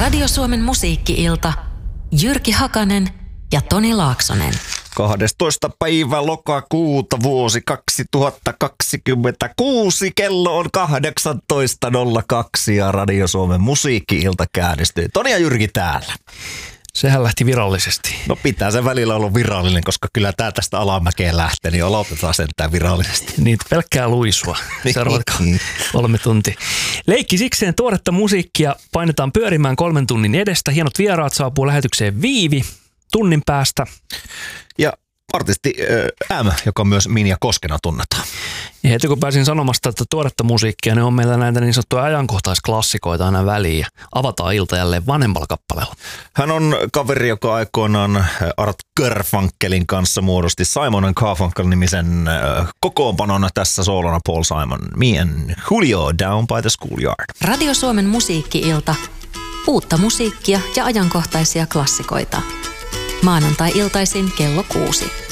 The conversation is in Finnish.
Radio Suomen musiikki-ilta. Jyrki Hakanen ja Toni Laaksonen. 12. päivä lokakuuta vuosi 2026. Kello on 18.02 ja Radio Suomen musiikki-ilta käynnistyy. Toni ja Jyrki täällä. Sehän lähti virallisesti. No pitää se välillä olla virallinen, koska kyllä tää tästä alamäkeen lähtee, niin aloitetaan sentään virallisesti. Niin, pelkkää luisua. Seuraavat 3 tuntia. Leikki sikseen tuoretta musiikkia painetaan pyörimään 3 tunnin edestä. Hienot vieraat saapuu lähetykseen Viivi tunnin päästä. Ja artisti M, joka myös Minja Koskena tunnetaan. Ja heti kun pääsin sanomasta, että tuoretta musiikkia, niin on meillä näitä niin sanottuja ajankohtaisklassikoita aina väliin ja avataan ilta jälleen vanhemmalla kappaleella. Hän on kaveri, joka aikoinaan Art Garfunkelin kanssa muodosti Simon & Garfunkel-nimisen kokoonpanon tässä soolona Paul Simon. Me and Julio Down by the Schoolyard. Radio Suomen musiikki-ilta. Uutta musiikkia ja ajankohtaisia klassikoita. Maanantai-iltaisin kello 6.